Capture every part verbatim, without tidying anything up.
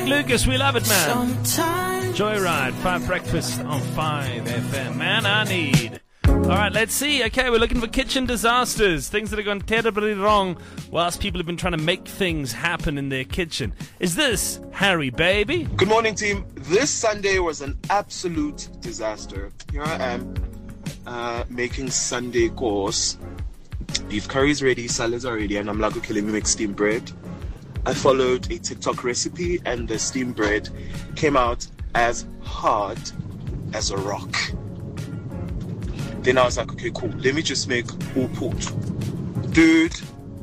Lucas, we love it, man. Joyride, five breakfast on five F M. Man, I need. All right, let's see. Okay, we're looking for kitchen disasters, things that have gone terribly wrong whilst people have been trying to make things happen in their kitchen. Is this Harry, baby? Good morning, team. This Sunday was an absolute disaster. Here I am uh, making Sunday course. Beef curry's ready, salads are ready, and I'm like, okay, let me make steamed bread. I followed a TikTok recipe, and the steamed bread came out as hard as a rock. Then I was like, okay, cool. Let me just make all put. Dude,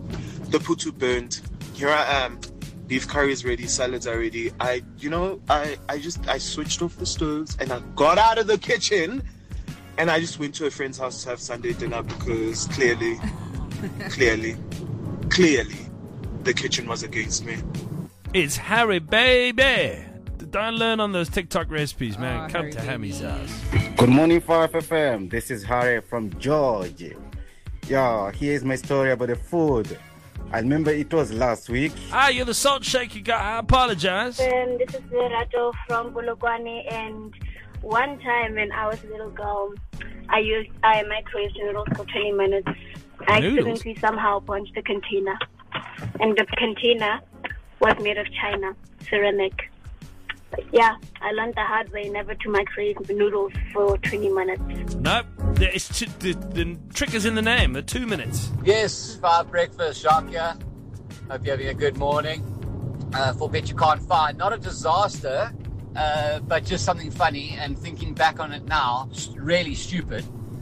the putu burnt. Here I am. Beef curry is ready. Salads are ready. I, you know, I, I just, I switched off the stoves and I got out of the kitchen and I just went to a friend's house to have Sunday dinner because clearly, clearly, clearly the kitchen was against me. It's Harry, baby. Don't learn on those TikTok recipes, man. Oh, Come Harry, to baby. Hammy's house. Good morning, five F M. This is Harry from Georgia. Yeah, here's my story about the food. I remember it was last week. Ah, you're the salt shaker guy. I apologize. And this is Rato from Bulogwane, and one time when I was a little girl, I used I microwaved noodles for twenty minutes. I Noodles? accidentally somehow punched the container, and the container was made of china, ceramic. But yeah, I learned the hard way never to microwave noodles for twenty minutes. Nope. The, it's t- the, the trick is in the name. The two minutes. Yes, five breakfast, Shark here. Hope you're having a good morning. Uh, for Bet You Can't Find. Not a disaster, uh, but just something funny. And thinking back on it now, really stupid.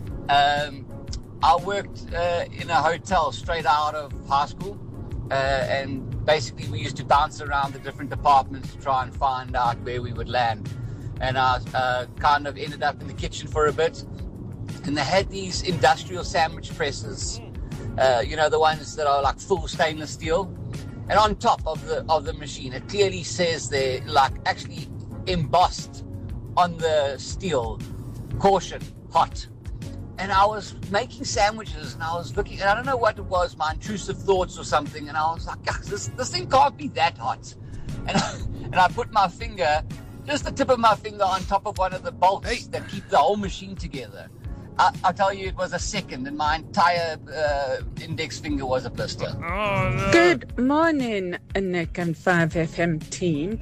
Um, I worked uh, in a hotel straight out of high school. Uh, and basically we used to dance around the different departments to try and find out where we would land. And I uh, kind of ended up in the kitchen for a bit. And they had these industrial sandwich presses, uh, you know, the ones that are like full stainless steel. And on top of the of the machine, it clearly says there, like actually embossed on the steel, caution, hot. And I was making sandwiches, and I was looking, and I don't know what it was, my intrusive thoughts or something, and I was like, "Gosh, this this thing can't be that hot." And I, and I put my finger, just the tip of my finger, on top of one of the bolts hey. that keep the whole machine together. I, I tell you, it was a second, and my entire uh, index finger was a blister. Oh, no. Good morning, Nick and five F M team.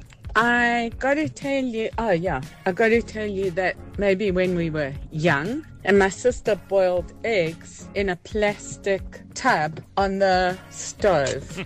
I got to tell you, oh yeah, I got to tell you that maybe when we were young, and my sister boiled eggs in a plastic tub on the stove.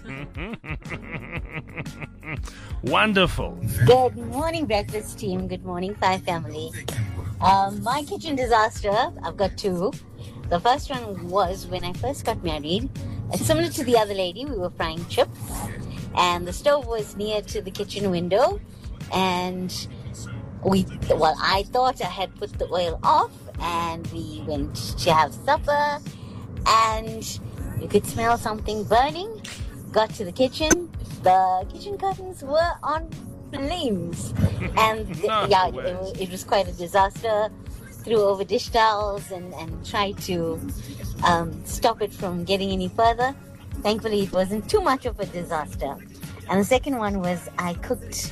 Wonderful. Good morning, breakfast team. Good morning, five family. Um, my kitchen disaster, I've got two. The first one was when I first got married. It's similar to the other lady. We were frying chips, and the stove was near to the kitchen window, and we, well, I thought I had put the oil off, and we went to have supper, and you could smell something burning. Got to the kitchen, the kitchen curtains were on flames, and No yeah, it, way. was- it was quite a disaster. Threw over dish towels and, and tried to um, stop it from getting any further. Thankfully, it wasn't too much of a disaster. And the second one was I cooked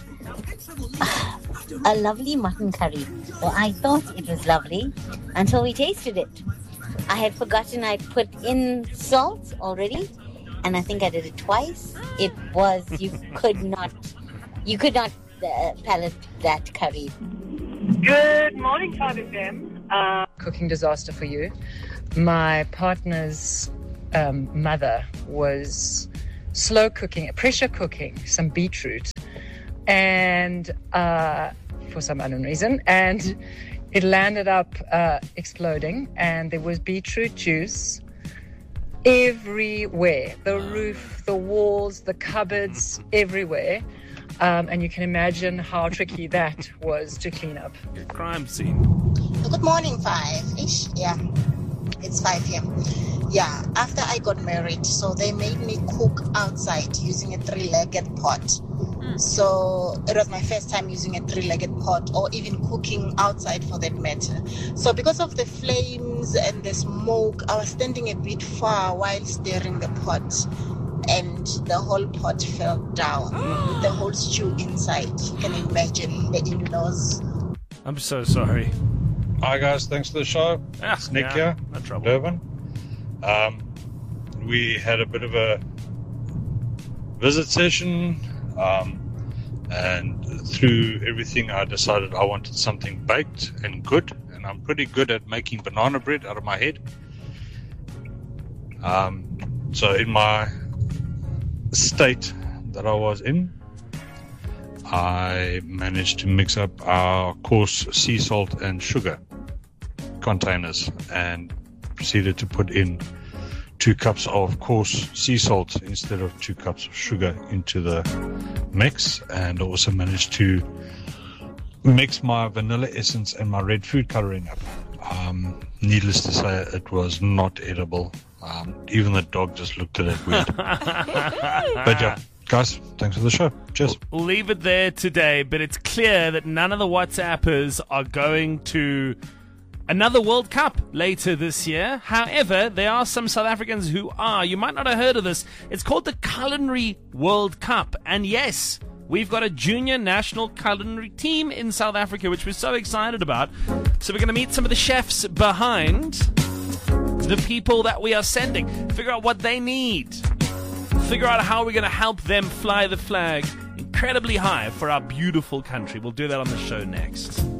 a lovely mutton curry. So I thought it was lovely until we tasted it. I had forgotten I put in salt already, and I think I did it twice. It was, you could not, you could not uh, palate that curry. Good morning, five F M. Uh, Cooking disaster for you. My partner's um, mother was slow cooking, pressure cooking some beetroot, and uh, for some unknown reason, and it landed up uh, exploding, and there was beetroot juice everywhere. The roof, the walls, the cupboards, everywhere. Um, and you can imagine how tricky that was to clean up. Crime scene. Good morning, five-ish. Yeah, it's five p.m. Yeah, after I got married, so they made me cook outside using a three-legged pot. Mm. So it was my first time using a three-legged pot, or even cooking outside for that matter. So because of the flames and the smoke, I was standing a bit far while stirring the pot. and the whole pot fell down with the whole stew inside. You can imagine the in-laws. I'm so sorry. Hi guys, thanks for the show. Ah, it's Nick yeah, here, no trouble. Durban. Um, we had a bit of a visit session, um, and through everything I decided I wanted something baked and good, and I'm pretty good at making banana bread out of my head. Um, so in my state that I was in, I managed to mix up our coarse sea salt and sugar containers and proceeded to put in two cups of coarse sea salt instead of two cups of sugar into the mix, and also managed to mix my vanilla essence and my red food coloring up. Um, needless to say, it was not edible. Um, even the dog just looked at it weird. But yeah, guys, thanks for the show. Cheers. We'll leave it there today, but it's clear that none of the WhatsAppers are going to another World Cup later this year. However, there are some South Africans who are. You might not have heard of this. It's called the Culinary World Cup. And yes, we've got a junior national culinary team in South Africa, which we're so excited about. So we're going to meet some of the chefs behind the people that we are sending. Figure out what they need. Figure out how we're going to help them fly the flag incredibly high for our beautiful country. We'll do that on the show next.